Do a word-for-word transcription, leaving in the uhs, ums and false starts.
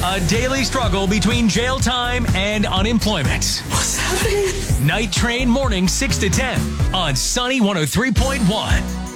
A daily struggle between jail time and unemployment. What's happening? Night Train morning six to ten on Sunny one oh three point one.